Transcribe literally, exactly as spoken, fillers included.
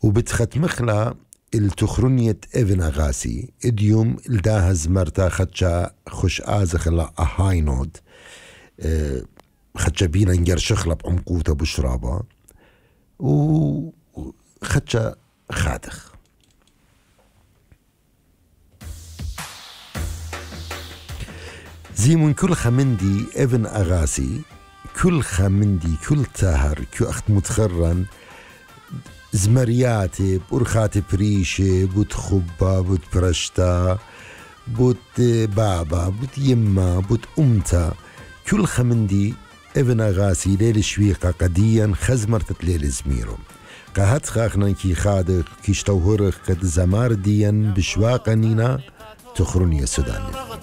وبتخت مخلا التخرنية ابن أغاسي اديوم الداها زمرتا خدشا خش آزخلا أهاينود أه خدشا بينا نجر شخلة بعمقوتا بشرابا وخدشا خادخ زي من كل خمندي ابن أغاسي كل خمندي كل تاهر كو أخت متخرن زمرياتي بورخاتي بريشي بوت خبا بوت برشتا بوت بابا بوت يما بوت أمتا كل خمندي ابن أغاسي ليل شويقة قديا خزمرتت ليل زميرو قهت خاخنا كي خادق كي شتوهرخ قد زمار ديا بشواقنينا تخرني السودان